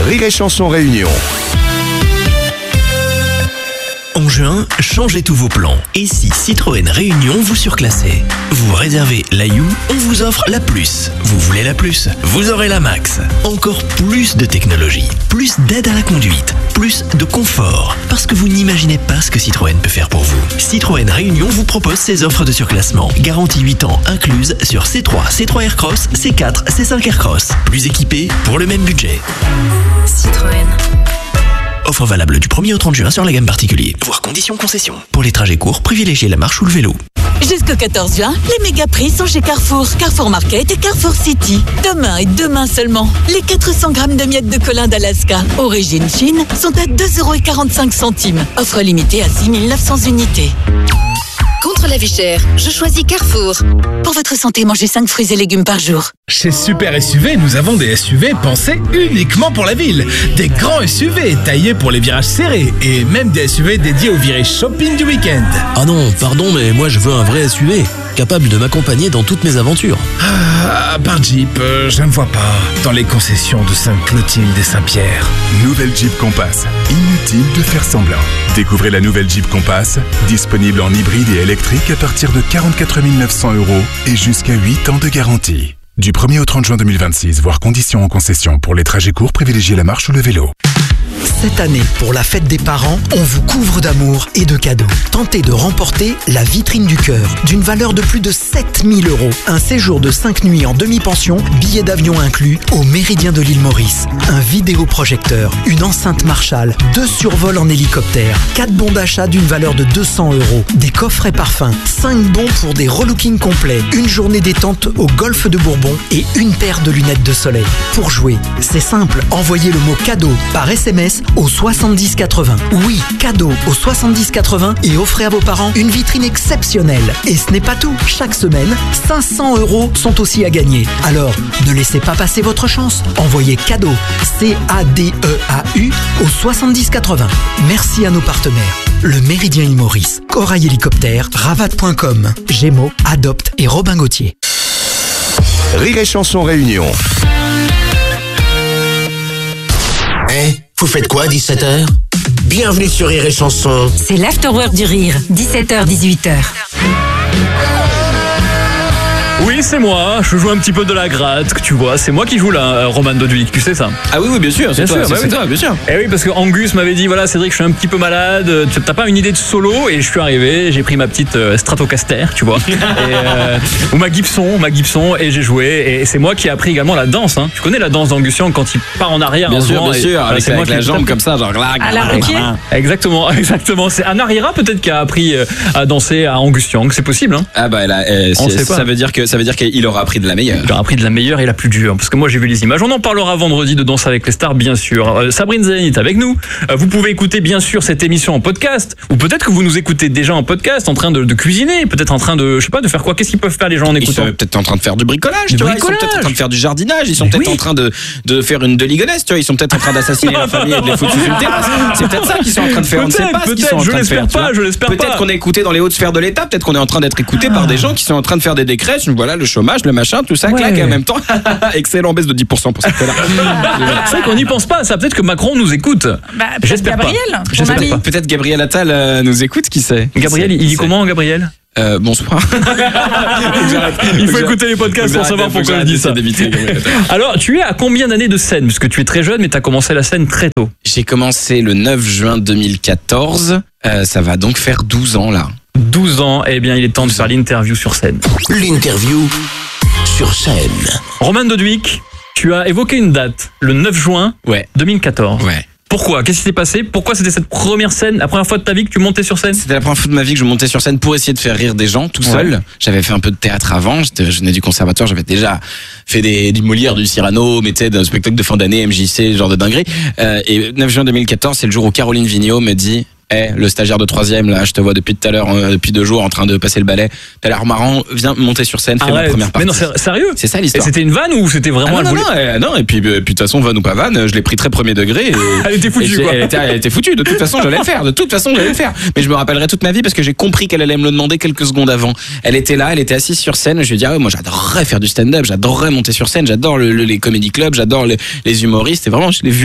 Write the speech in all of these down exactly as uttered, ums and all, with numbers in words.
Rire et Chanson Réunion. En juin, changez tous vos plans. Et si Citroën Réunion vous surclassait? Vous réservez la You, on vous offre la Plus. Vous voulez la Plus? Vous aurez la Max. Encore plus de technologie, plus d'aide à la conduite, plus de confort. Parce que vous n'imaginez pas ce que Citroën peut faire pour vous. Citroën Réunion vous propose ses offres de surclassement. Garantie huit ans incluse sur C trois, C trois Aircross, C quatre, C cinq Aircross. Plus équipé pour le même budget. Citroën. Offre valable du premier au trente juin sur la gamme particulier. Voir conditions concession. Pour les trajets courts, privilégiez la marche ou le vélo. Jusqu'au quatorze juin, les méga prix sont chez Carrefour, Carrefour Market et Carrefour City. Demain et demain seulement, les quatre cents grammes de miettes de colin d'Alaska, origine Chine, sont à deux euros quarante-cinq. Offre limitée à six mille neuf cents unités. Contre la vie chère, je choisis Carrefour. Pour votre santé, mangez cinq fruits et légumes par jour. Chez Super S U V, nous avons des S U V pensés uniquement pour la ville. Des grands S U V taillés pour les virages serrés et même des S U V dédiés au virage shopping du week-end. Ah non, pardon, mais moi je veux un vrai S U V, capable de m'accompagner dans toutes mes aventures. Ah, par Jeep, euh, je ne vois pas. Dans les concessions de Sainte-Clotilde et Saint-Pierre. Nouvelle Jeep Compass. Inutile de faire semblant. Découvrez la nouvelle Jeep Compass, disponible en hybride et électrique à partir de quarante-quatre mille neuf cents euros et jusqu'à huit ans de garantie. Du premier au trente juin deux mille vingt-six, voire conditions en concession. Pour les trajets courts, privilégiez la marche ou le vélo. Cette année, pour la fête des parents, on vous couvre d'amour et de cadeaux. Tentez de remporter la vitrine du cœur, d'une valeur de plus de sept mille euros. Un séjour de cinq nuits en demi-pension, billets d'avion inclus, au Méridien de l'île Maurice. Un vidéoprojecteur, une enceinte Marshall, deux survols en hélicoptère, quatre bons d'achat d'une valeur de deux cents euros, des coffrets parfums, cinq bons pour des relookings complets, une journée détente au golfe de Bourbon et une paire de lunettes de soleil. Pour jouer, c'est simple, envoyez le mot cadeau par S M S au soixante-dix quatre-vingts. Oui, cadeau au soixante-dix quatre-vingts et offrez à vos parents une vitrine exceptionnelle. Et ce n'est pas tout. Chaque semaine, cinq cents euros sont aussi à gagner. Alors, ne laissez pas passer votre chance. Envoyez cadeau, C A D E A U, au soixante-dix quatre-vingts. Merci à nos partenaires. Le Méridien Île Maurice, Corail Hélicoptère, Ravat point com, Gémeaux, Adopte et Robin Gauthier. Rire et Chanson Réunion. Eh, vous faites quoi à dix-sept heures? Bienvenue sur Rire et Chanson. C'est l'afterwork du rire, dix-sept heures dix-huit heures. Oui, c'est moi, je joue un petit peu de la gratte, tu vois, c'est moi qui joue là, Roman Doduic, tu sais ça? Ah oui, oui, bien sûr, c'est bien toi, sûr, c'est, bah c'est oui. toi, bien sûr. Et oui, parce que Angus m'avait dit, voilà, Cédric, je suis un petit peu malade, t'as pas une idée de solo? Et je suis arrivé, j'ai pris ma petite euh, Stratocaster, tu vois, et, euh, ou ma Gibson, ma Gibson, et j'ai joué, et c'est moi qui ai appris également la danse, hein. Tu connais la danse d'Angusian quand il part en arrière? Bien en sûr, jouant, bien et, sûr, voilà, avec, c'est avec moi qui la ai jambe tapé. comme ça, genre là, À la repied. Exactement, exactement, c'est Anna Rira peut-être qui a appris euh, à danser à Angusian, c'est possible, hein? Ah bah là, euh, On c'est- sait pas. ça veut dire que ça veut dire qu'il aura appris de la meilleure. Il aura appris de la meilleure et la plus dure, parce que moi j'ai vu les images. On en parlera vendredi de Danse avec les stars, bien sûr. Euh, Sabrine Zenit avec nous. Euh, vous pouvez écouter bien sûr cette émission en podcast, ou peut-être que vous nous écoutez déjà en podcast, en train de, de cuisiner, peut-être en train de, je sais pas, de faire quoi. Qu'est-ce qu'ils peuvent faire les gens en Ils écoutant? sont peut-être en train de faire du bricolage, Du tu vois. Ils bricolage. sont peut-être en train de faire du jardinage. Ils sont Mais peut-être oui. en train de, de faire une deligonesse, tu vois. Ils sont peut-être en train d'assassiner la famille et de les foutre sous une terrasse. C'est peut-être ça qu'ils sont en train de faire. On ne sait Peut-être, pas ce qu'ils sont en peut-être, train de je faire. l'espère tu vois. pas, je l'espère Peut-être pas. qu'on est écouté dans les hautes sphères de l'État. Peut-être qu'on est en train d'être écouté par des gens qui sont en train de faire des décrets. Voilà, le chômage, le machin, tout ça, Ouais. claque. Et en même temps, excellent baisse de dix pour cent pour cette là. C'est vrai qu'on n'y pense pas, ça. Peut-être que Macron nous écoute. Bah, peut-être J'espère pas. Gabriel, ton J'espère ami. pas. Peut-être Gabriel Attal euh, nous écoute, qui sait? Gabriel, il dit comment, Gabriel? Euh, bonsoir. Il faut écouter les podcasts pour savoir pourquoi je dis ça. Alors, tu es à combien d'années de scène? Parce que tu es très jeune, mais tu as commencé la scène très tôt. J'ai commencé le neuf juin deux mille quatorze. Euh, ça va donc faire douze ans là. douze ans, eh bien, il est temps de faire l'interview sur scène. L'interview sur scène. Roman Doduic, tu as évoqué une date, le neuf juin Ouais. deux mille quatorze. Ouais. Pourquoi? Qu'est-ce qui s'est passé? Pourquoi c'était cette première scène, la première fois de ta vie que tu montais sur scène? C'était la première fois de ma vie que je montais sur scène pour essayer de faire rire des gens tout seul. Ouais. J'avais fait un peu de théâtre avant, j'étais, je venais du conservatoire, j'avais déjà fait des, du Molière, du Cyrano, mais tu sais, d'un spectacle de fin d'année, M J C, genre de dinguerie. Euh, et neuf juin deux mille quatorze, c'est le jour où Caroline Vigneault me dit: Eh, le stagiaire de troisième, là, je te vois depuis tout à l'heure, euh, depuis deux jours, en train de passer le balai. T'as l'air marrant, viens monter sur scène, fais ma Arrête. première partie. Mais non, c'est sérieux? C'est ça Et l'histoire. c'était une vanne ou c'était vraiment Ah non, elle non, voulait- non, euh, non, et puis, euh, puis de toute façon, vanne ou pas vanne, je l'ai pris très premier degré. Et, Elle était foutue, et j'ai- quoi. Elle était, elle était foutue, de toute façon, j'allais le faire, de toute façon, j'allais le faire. Mais je me rappellerai toute ma vie parce que j'ai compris qu'elle allait me le demander quelques secondes avant. Elle était là, elle était assise sur scène, je lui ai dit: ah ouais, moi j'adorerais faire du stand-up, j'adorerais monter sur scène, j'adore le, le- les comédie clubs, j'adore le- les humoristes, et vraiment, je l'ai vu.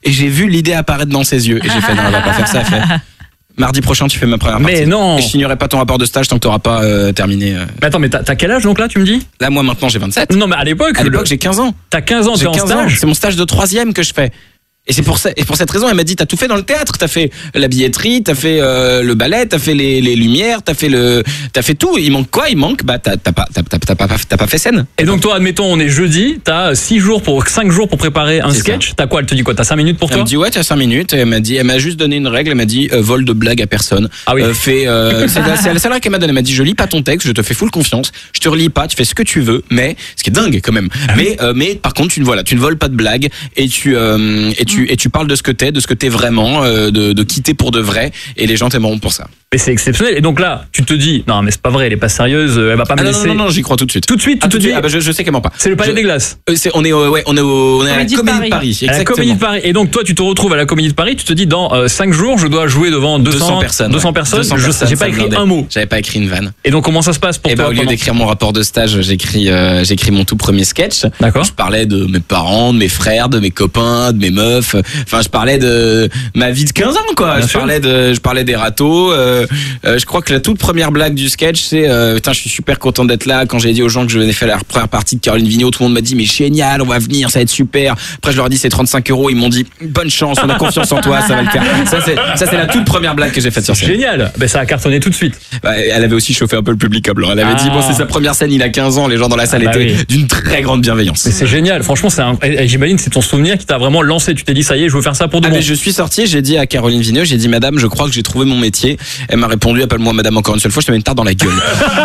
et j'ai vu l'idée apparaître dans ses yeux. Et j'ai fait, non, on va pas faire ça. Elle fait, mardi prochain, tu fais ma première partie. Mais non. Et je signerai pas ton rapport de stage tant que t'auras pas euh, terminé. Euh... Mais attends, mais t'as, t'as quel âge donc là, tu me dis? Là, moi maintenant, j'ai vingt-sept. Non, mais à l'époque. À l'époque, le... j'ai quinze ans. T'as quinze ans, j'ai t'es en stage. Ans. C'est mon stage de troisième que je fais. Et c'est pour ça, et pour cette raison, elle m'a dit, t'as tout fait dans le théâtre, t'as fait la billetterie, t'as fait euh, le ballet, t'as fait les, les lumières, t'as fait le, t'as fait tout. Il manque quoi? Il manque, bah t'as, t'as pas, t'as, t'as, t'as pas, t'as pas fait scène. Et donc toi, admettons, on est jeudi, t'as six jours pour, cinq jours pour préparer un c'est sketch. Ça. T'as quoi? Elle te dit quoi? T'as cinq minutes pour elle toi? Elle me dit ouais, t'as cinq minutes. Et elle m'a dit, elle m'a juste donné une règle. Elle m'a dit, euh, vol de blague à personne. Ah oui. Euh, fais, euh, c'est la, c'est la seule règle qu'elle m'a donnée. Elle m'a dit, je lis pas ton texte, je te fais full confiance, je te relis pas, tu fais ce que tu veux, mais ce qui est dingue quand même. Ah mais, oui. euh, mais par contre, tu ne voilà, tu ne voles pas de blagues et tu, euh, et tu, et tu parles de ce que t'es, de ce que t'es vraiment, euh, de, de quitter pour de vrai, et les gens t'aimeront pour ça. Mais c'est exceptionnel. Et donc là, tu te dis, non, mais c'est pas vrai, elle est pas sérieuse, elle va pas me ah laisser. Non, non, non, j'y crois tout de suite. Tout de suite, tu ah, te dis. Ah bah je, je sais qu'elle ment pas. C'est le Palais je, des Glaces. Euh, c'est, on est, euh, ouais, on est, au, on est à la Comédie de Paris. Exactement. À la Comédie de Paris. Et donc toi, tu te retrouves à la Comédie de Paris, tu te dis, dans euh, cinq jours, je dois jouer devant deux cents personnes. deux cents personnes. deux cents je, personnes j'ai pas écrit un mot. J'avais pas écrit une vanne. Et donc comment ça se passe pour et toi? Bah, au lieu pendant... d'écrire mon rapport de stage, j'écris, euh, j'écris mon tout premier sketch. D'accord. Je parlais de mes parents, de mes frères, de mes copains, de mes meufs. Enfin, je parlais de ma vie de quinze ans, quoi. Bien je sûr. parlais de, je parlais des râteaux. Euh, euh, je crois que la toute première blague du sketch, c'est, euh, putain, je suis super content d'être là. Quand j'ai dit aux gens que je venais faire la première partie de Caroline Vigneault, tout le monde m'a dit, mais génial, on va venir, ça va être super. Après, je leur ai dit, c'est trente-cinq euros. Ils m'ont dit, bonne chance, on a confiance en toi, ça va le faire. Ça, c'est, ça, c'est la toute première blague que j'ai faite sur scène. Génial. Ben, ça a cartonné tout de suite. Bah, elle avait aussi chauffé un peu le public à blanc. Elle avait ah. dit, bon, c'est sa première scène, il a quinze ans, les gens dans la salle ah bah étaient oui. d'une très grande bienveillance. Mais c'est génial. Franchement, c'est un, j'imagine, c'est ton souvenir qui t'a vraiment lancé. Tu t'es dit, ça y est, je veux faire ça pour demain. Ah, mais je suis sorti, j'ai dit à Caroline Vigneault, j'ai dit, madame, je crois que j'ai trouvé mon métier. Elle m'a répondu, appelle-moi madame encore une seule fois, je te mets une tarte dans la gueule.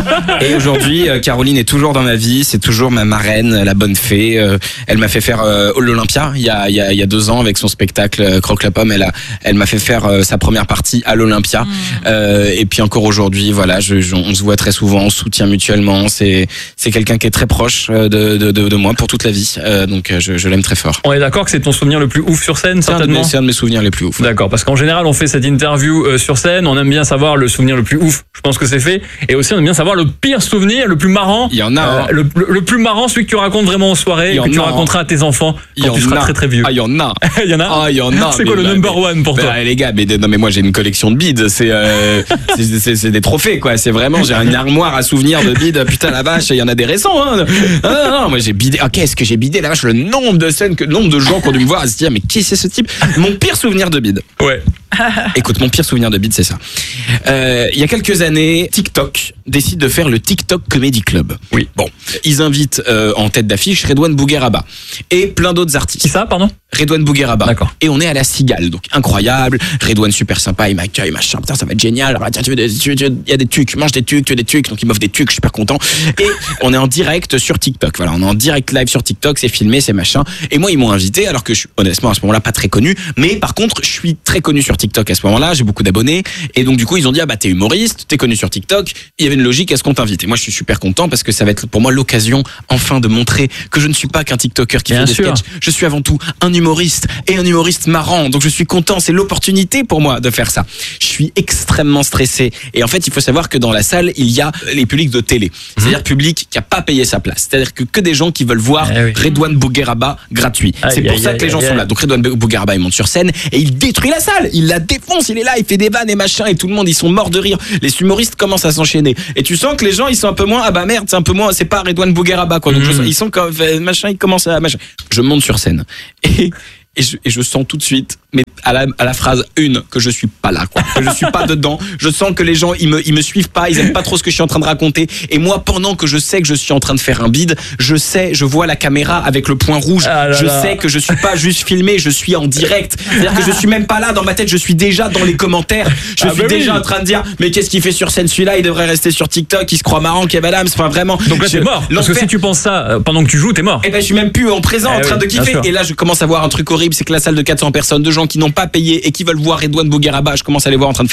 Et aujourd'hui, Caroline est toujours dans ma vie, c'est toujours ma marraine, la bonne fée. Elle m'a fait faire euh, l'Olympia il y a, il y a, il y a deux ans avec son spectacle Croque la pomme. Elle a, elle m'a fait faire euh, sa première partie à l'Olympia. Mmh. Euh, et puis encore aujourd'hui, voilà, je, je, on se voit très souvent, on se soutient mutuellement. C'est, c'est quelqu'un qui est très proche de, de, de, de moi pour toute la vie. Euh, donc je, je l'aime très fort. On est d'accord que c'est ton souvenir le plus ouf sur scène, c'est certainement. Un de mes, c'est un de mes souvenirs les plus ouf. D'accord, parce qu'en général, on fait cette interview euh, sur scène, on aime bien savoir le souvenir le plus ouf. Je pense que c'est fait. Et aussi, on aime bien savoir le pire souvenir, le plus marrant. Il y en a. Euh, hein. le, le, le plus marrant, celui que tu racontes vraiment en soirée, que tu raconteras à tes enfants quand tu seras a. très très vieux. Ah, il y en a. Il y en a. Ah, il y en a. C'est quoi le bah, number mais, one pour bah, toi? Les gars, mais non, mais moi j'ai une collection de bides. C'est, euh, c'est, c'est, c'est des trophées, quoi. C'est vraiment, j'ai une armoire à souvenirs de bides. Putain, la vache, il y en a des récents, hein. Non, non, non, moi j'ai bidé. Ah, qu'est-ce que j'ai bidé, la vache, le nombre de scènes, que, le nombre de gens qui ont dû me voir à se dire, mais qui c'est ce type? Mon pire souvenir de bide. Ouais. Écoute, mon pire souvenir de bide, c'est ça. Euh, il y a quelques années, TikTok décide de faire le TikTok Comedy Club. Oui. Bon, ils invitent euh, en tête d'affiche Redouane Bougueraba et plein d'autres artistes. Qui ça, pardon? Redouane Bougueraba. D'accord. Et on est à la Cigale, donc incroyable. Redouane super sympa, il m'accueille, machin, putain, ça va être génial. Alors, tiens, tu veux des, tu, tu, il y a des tucs, mange des tucs, tu veux des tucs, donc il m'offre des tucs, je suis super content. Et on est en direct sur TikTok. Voilà, on est en direct live sur TikTok, c'est filmé, c'est machin. Et moi, ils m'ont invité, alors que je suis honnêtement à ce moment-là pas très connu, mais par contre, je suis très connu sur TikTok à ce moment-là. J'ai beaucoup d'abonnés, et donc du coup, ils ont dit ah bah t'es humoriste, t'es connu sur TikTok. Il y avait une logique, est-ce qu'on t'invite? Et moi, je suis super content parce que ça va être pour moi l'occasion enfin de montrer que je ne suis pas qu'un TikToker qui Bien fait sûr. des sketchs. Je suis avant tout un humoriste et un humoriste marrant. Donc je suis content, c'est l'opportunité pour moi de faire ça. Je suis extrêmement stressé. Et en fait, il faut savoir que dans la salle, il y a les publics de télé. C'est-à-dire public qui a pas payé sa place. C'est-à-dire que que des gens qui veulent voir eh oui. Redouane Bougueraba gratuit. Aïe, c'est pour aïe, ça aïe, que les gens aïe, sont aïe. là. Donc Redouane Bougueraba, il monte sur scène et il détruit la salle. Il la défonce, il est là, il fait des vannes et machin et tout le monde, ils sont morts de rire. Les humoristes commencent à s'enchaîner. Et tu sens que les gens, ils sont un peu moins, ah bah merde, c'est un peu moins, c'est pas Redouane Bougueraba, quoi. Donc Mmh. je- ils sont comme, machin, ils commencent à, machin. Je monte sur scène. Et, et je, et je sens tout de suite, mais à la, à la phrase une, que je suis pas là, quoi. Que je suis pas dedans. Je sens que les gens, ils me, ils me suivent pas, ils aiment pas trop ce que je suis en train de raconter. Et moi, pendant que je sais que je suis en train de faire un bide, je sais, je vois la caméra avec le point rouge. Ah là je là. sais que je suis pas juste filmé, je suis en direct. C'est-à-dire que je suis même pas là dans ma tête, je suis déjà dans les commentaires. Je Ah suis bah déjà oui. en train de dire, mais qu'est-ce qu'il fait sur scène celui-là? Il devrait rester sur TikTok, il se croit marrant, Kev Adams. Enfin, vraiment. Donc là, Je- t'es mort. Parce que l'enfer. si tu penses ça euh, pendant que tu joues, t'es mort. Eh ben, je suis même plus en présent, Eh en train oui, de bien kiffer. sûr. Et là, je commence à voir un truc horrible, c'est que la salle de quatre cents personnes, de gens qui n'ont pas payé et qui veulent voir Redouane Bougueraba, je commence à les voir en train de faire ça.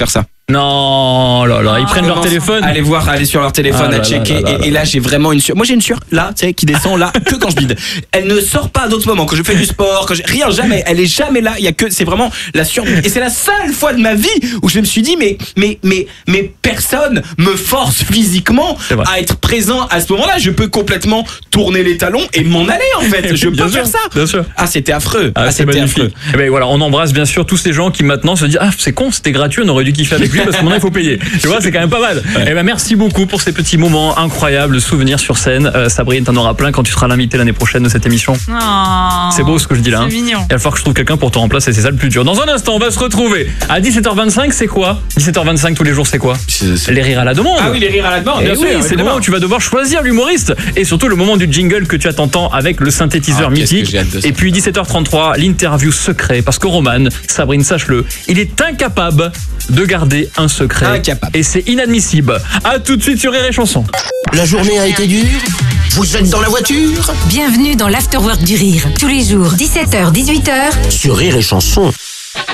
Non, là, là, ils prennent leur téléphone. Allez voir, aller sur leur téléphone, Ah à là checker. là là là et, et là, j'ai vraiment une sueur. Moi, j'ai une sueur là, tu sais, qui descend là que quand je bide. Elle ne sort pas à d'autres moments. Quand je fais du sport, quand j'ai rien, jamais. Elle est jamais là. Il y a que, c'est vraiment la sueur. Et c'est la seule fois de ma vie où je me suis dit, mais, mais, mais, mais personne me force physiquement à être présent à ce moment-là. Je peux complètement tourner les talons et m'en aller en fait. Je Bien peux sûr, faire ça. bien sûr. Ah, c'était affreux. Ah, Ah, c'est c'était magnifique. affreux. Eh ben voilà, on embrasse bien sûr tous ces gens qui maintenant se disent ah c'est con, c'était gratuit, on aurait dû kiffer avec lui parce que maintenant il faut payer. Tu vois, c'est quand même pas mal. Eh ben merci beaucoup pour ces petits moments incroyables, souvenirs sur scène. Euh, Sabrine, t'en auras plein quand tu seras l'invité l'année prochaine de cette émission. Oh, C'est beau ce que je dis là. c'est hein. mignon. Il va falloir que je trouve quelqu'un pour te remplacer, c'est ça le plus dur. Dans un instant, on va se retrouver à dix-sept heures vingt-cinq. C'est quoi dix-sept heures vingt-cinq tous les jours, c'est quoi Les rires à la demande. Ah oui, les rires à la demande. Eh Bien oui, sûr, c'est le évidemment. moment où tu vas devoir choisir l'humoriste et surtout le moment du jingle que tu attends tant avec le synthétiseur Ah, qu'est-ce que mythique. j'ai hâte de ça. Et puis dix-sept heures trente-trois, l'interview secret parce que Roman, Sabrine, sache-le, il est incapable de garder un secret. Incapable. Et c'est inadmissible. À tout de suite sur Rire et Chanson. La journée a été dure? Vous êtes dans la voiture? Bienvenue dans l'Afterwork du Rire. Tous les jours, dix-sept heures, dix-huit heures. Sur Rire et Chanson.